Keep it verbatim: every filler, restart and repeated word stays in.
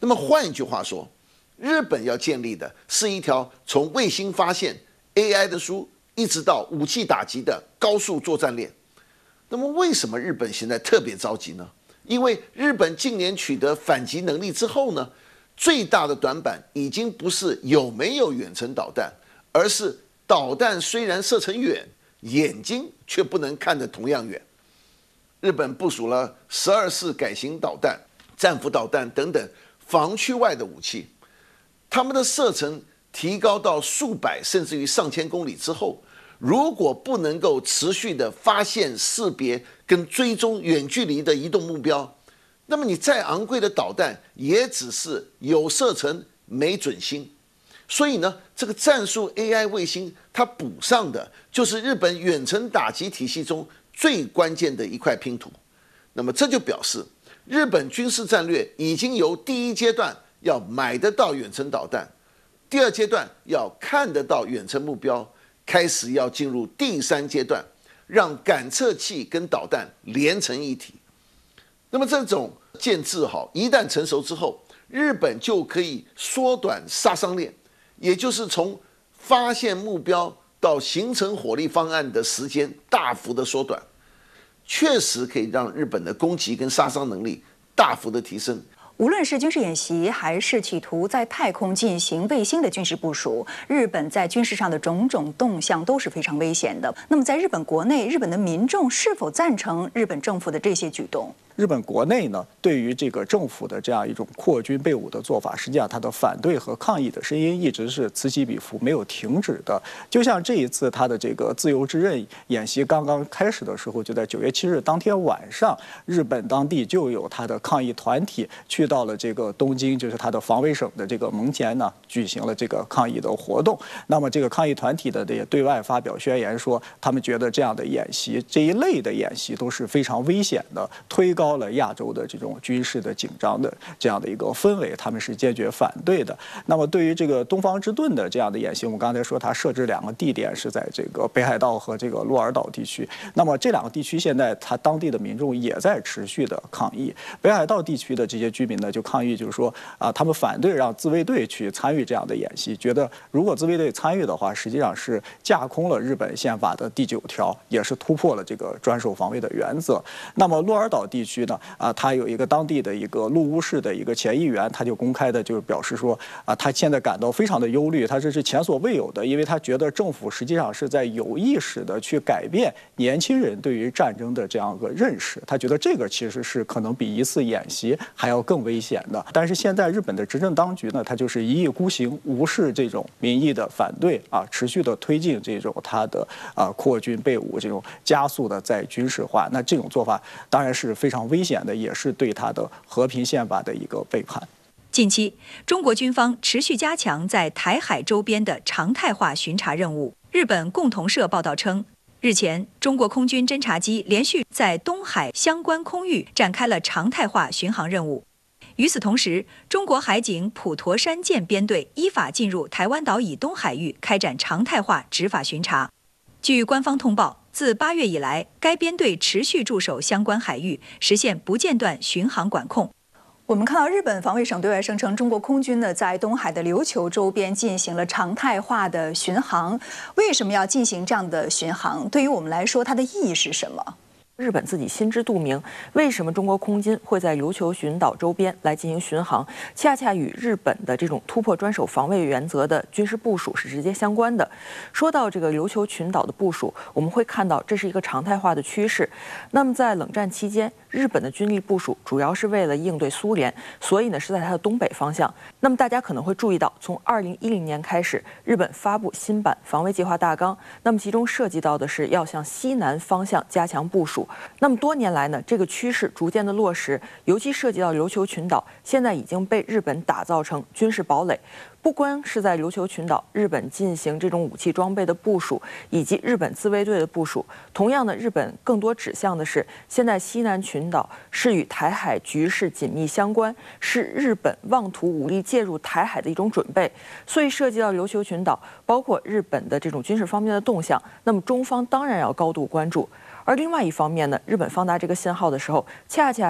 那么换一句话说，日本要建立的是一条从卫星发现、A I 的书，一直到武器打击的高速作战链。那么为什么日本现在特别着急呢？因为日本近年取得反击能力之后呢，最大的短板已经不是有没有远程导弹，而是导弹虽然射程远，眼睛却不能看得同样远。日本部署了十二式改型导弹、战斧导弹等等防区外的武器，它们的射程提高到数百甚至于上千公里之后，如果不能够持续的发现、识别跟追踪远距离的移动目标，那么你再昂贵的导弹也只是有射程没准星。所以呢，这个战术 A I 卫星它补上的就是日本远程打击体系中最关键的一块拼图。那么这就表示日本军事战略已经由第一阶段要买得到远程导弹，第二阶段要看得到远程目标，开始要进入第三阶段，让感测器跟导弹连成一体。那么这种建制好，一旦成熟之后，日本就可以缩短杀伤链，也就是从发现目标到形成火力方案的时间大幅的缩短，确实可以让日本的攻击跟杀伤能力大幅的提升。 无论是军事演习，还是企图在太空进行卫星的军事部署，日本在军事上的种种动向都是非常危险的。那么，在日本国内，日本的民众是否赞成日本政府的这些举动？ 日本国内呢，对于这个政府的这样一种扩军备武的做法，实际上它的反对和抗议的声音一直是此起彼伏，没有停止的。就像这一次它的这个自由之刃演习刚刚开始的时候，就在九月七日当天晚上，日本当地就有它的抗议团体去到了这个东京，就是它的防卫省的这个门前呢，举行了这个抗议的活动。那么这个抗议团体的也对外发表宣言说，他们觉得这样的演习，这一类的演习都是非常危险的，推高高了亚洲的这种军事的紧张的这样的一个氛围，他们是坚决反对的。那么对于这个东方之盾的这样的演习，我们刚才说它设置两个地点是在这个北海道和这个鹿儿岛地区。那么这两个地区现在它当地的民众也在持续的抗议。北海道地区的这些居民呢就抗议，就是说啊，他们反对让自卫队去参与这样的演习，觉得如果自卫队参与的话，实际上是架空了日本宪法的第九条，也是突破了这个专守防卫的原则。那么鹿儿岛地区呢，啊，他有一个当地的一个陆乌市的一个前议员，他就公开的就表示说，啊，他现在感到非常的忧虑，他这是前所未有的，因为他觉得政府实际上是在有意识的去改变年轻人对于战争的这样一个认识，他觉得这个其实是可能比一次演习还要更危险的。但是现在日本的执政当局呢，他就是一意孤行，无视这种民意的反对啊，持续的推进这种他的啊扩军备武，这种加速的在军事化，那这种做法当然是非常危险的，也是对他的和平宪法的一个背叛。 近期，中国军方持续加强在台海周边的常态化巡查任务。日本共同社报道称，日前，中国空军侦察机连续在东海相关空域展开了常态化巡航任务。与此同时，中国海警普陀山舰编队依法进入台湾岛以东海域开展常态化执法巡查。据官方通报，自八月以来，该编队持续驻守相关海域，实现不间断巡航管控。 我们看到日本防卫省对外声称，中国空军呢在东海的琉球周边进行了常态化的巡航。为什么要进行这样的巡航？对于我们来说，它的意义是什么？ 日本自己心知肚明，为什么中国空军会在琉球群岛周边来进行巡航，恰恰与日本的这种突破专守防卫原则的军事部署是直接相关的。说到这个琉球群岛的部署，我们会看到这是一个常态化的趋势。那么在冷战期间，日本的军力部署主要是为了应对苏联，所以呢是在它的东北方向。那么大家可能会注意到，从二零一零年开始，日本发布新版防卫计划大纲，那么其中涉及到的是要向西南方向加强部署。那么多年来呢，这个趋势逐渐的落实，尤其涉及到琉球群岛，现在已经被日本打造成军事堡垒。不光是在琉球群岛，日本进行这种武器装备的部署，以及日本自卫队的部署。同样的，日本更多指向的是，现在西南群岛是与台海局势紧密相关，是日本妄图武力介入台海的一种准备。所以涉及到琉球群岛，包括日本的这种军事方面的动向，那么中方当然要高度关注。而另外一方面呢，日本放大这个信号的时候，恰恰